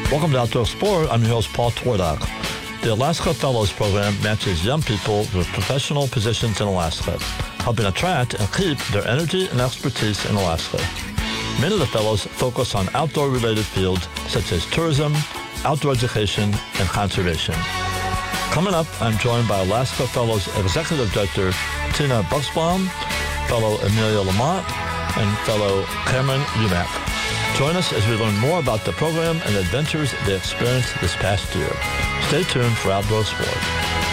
Welcome to Outdoor Explorer. I'm your host, Paul Twardock. The Alaska Fellows Program matches young people with professional positions in Alaska, helping attract and keep their energy and expertise in Alaska. Many of the fellows focus on outdoor-related fields such as tourism, outdoor education, and conservation. Coming up, I'm joined by Alaska Fellows Executive Director Tina Buxbaum, Fellow Amelia Lamont, and Fellow Cameron Umack. Join us as we learn more about the program and the adventures they experienced this past year. Stay tuned for Outdoor Sport.